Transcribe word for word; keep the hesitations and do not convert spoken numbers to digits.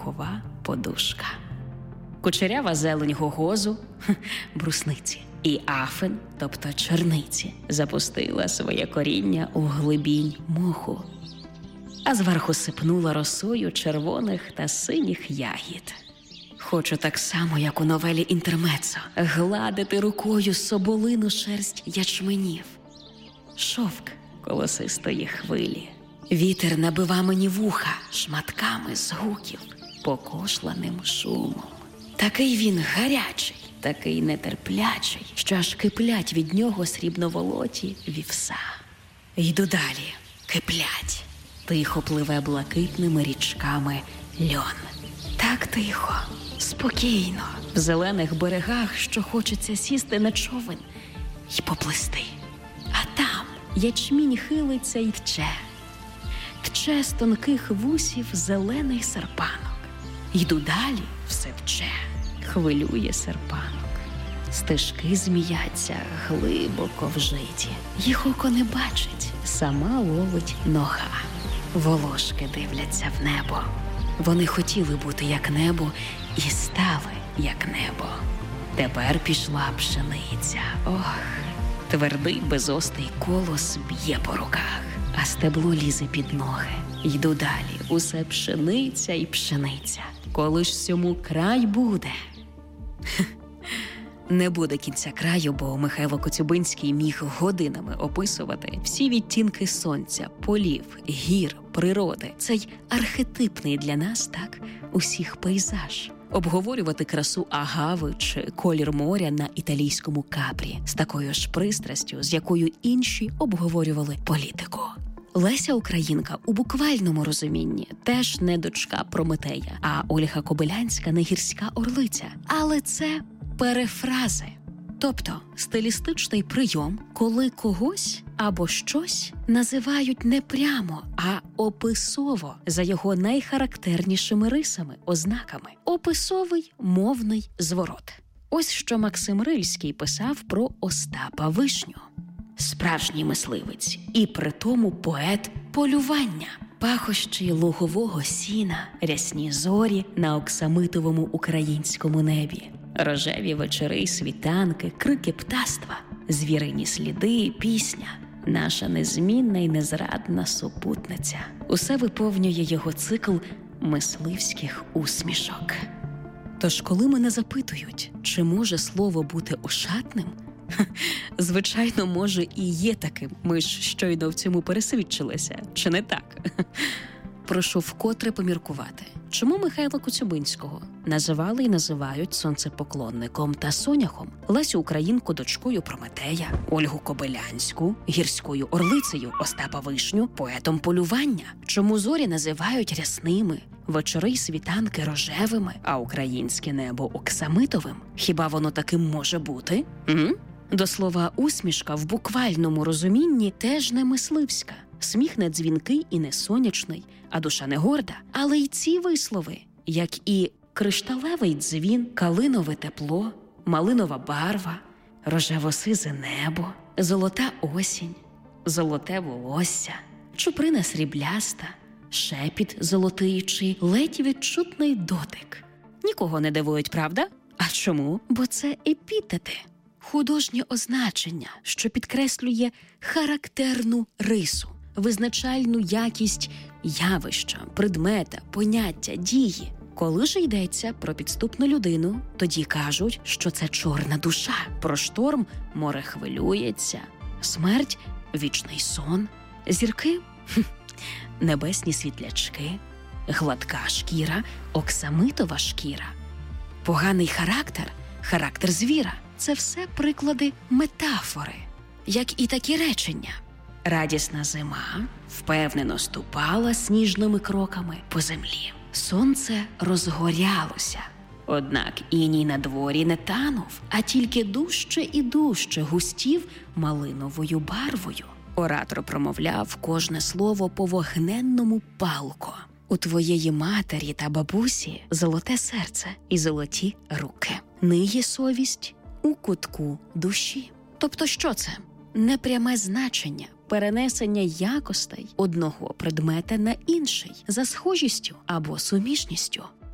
пухова подушка. Кучерява зелень гогозу, брусниці, і афин, тобто чорниці, запустила своє коріння у глибінь моху, а зверху сипнула росою червоних та синіх ягід. Хочу так само, як у новелі «Інтермеццо», гладити рукою соболину шерсть ячменів. Шовк колосистої хвилі. Вітер набива мені вуха шматками згуків, покошланим шумом. Такий він гарячий, такий нетерплячий, що аж киплять від нього срібноволоті вівса. Йду далі, киплять. Тихо пливе блакитними річками льон. Так тихо, спокійно, в зелених берегах, що хочеться сісти на човен і поплисти. А там ячмінь хилиться й тче. Тче з тонких вусів зелений серпанок. Йду далі, все тче, хвилює серпанок. Стежки зміяться глибоко вжиті. Їх око не бачить, сама ловить нога. Волошки дивляться в небо. Вони хотіли бути як небо і стали як небо. Тепер пішла пшениця. Ох, твердий безостий колос б'є по руках, а стебло лізе під ноги. Йду далі, усе пшениця і пшениця. Коли ж всьому край буде? Не буде кінця краю, бо Михайло Коцюбинський міг годинами описувати всі відтінки сонця, полів, гір, природи. Цей архетипний для нас, так, усіх пейзаж. Обговорювати красу агави чи колір моря на італійському Капрі з такою ж пристрастю, з якою інші обговорювали політику. Леся Українка у буквальному розумінні теж не дочка Прометея, а Ольга Кобилянська не гірська орлиця. Але це перефрази. Тобто стилістичний прийом, коли когось або щось називають не прямо, а описово, за його найхарактернішими рисами, ознаками. Описовий мовний зворот. Ось що Максим Рильський писав про Остапа Вишню. Справжній мисливець і притому поет полювання. Пахощі лугового сіна, рясні зорі на оксамитовому українському небі. Рожеві вечори й світанки, крики птаства, звірині сліди, пісня. Наша незмінна й незрадна супутниця. Усе виповнює його цикл мисливських усмішок. Тож, коли мене запитують, чи може слово бути ошатним, звичайно, може і є таким. Ми ж щойно в цьому пересвідчилися. Чи не так? Прошу вкотре поміркувати. Чому Михайла Коцюбинського називали і називають сонцепоклонником та соняхом, Лесю Українку дочкою Прометея, Ольгу Кобилянську гірською орлицею, Остапа Вишню поетом полювання? Чому зорі називають рясними, вечори й світанки рожевими, а українське небо оксамитовим? Хіба воно таким може бути? М? До слова, усмішка в буквальному розумінні теж не мисливська. Сміх не дзвінкий і не сонячний, а душа не горда. Але й ці вислови, як і кришталевий дзвін, калинове тепло, малинова барва, рожево-сизе небо, золота осінь, золоте волосся, чуприна срібляста, шепіт золотий чи ледь відчутний дотик. Нікого не дивують, правда? А чому? Бо це епітети. Художнє означення, що підкреслює характерну рису, визначальну якість явища, предмета, поняття, дії. Коли ж йдеться про підступну людину, тоді кажуть, що це чорна душа. Про шторм море хвилюється, смерть – вічний сон, зірки – небесні світлячки, гладка шкіра – оксамитова шкіра, поганий характер – характер звіра. Це все приклади метафори, як і такі речення. Радісна зима впевнено ступала сніжними кроками по землі. Сонце розгорялося, однак іній на дворі не танув, а тільки дужче і дужче густів малиновою барвою. Оратор промовляв кожне слово по вогненному палко. У твоєї матері та бабусі золоте серце і золоті руки. Ниє совість у кутку душі. Тобто що це? Непряме значення, перенесення якостей одного предмета на інший за схожістю або суміжністю.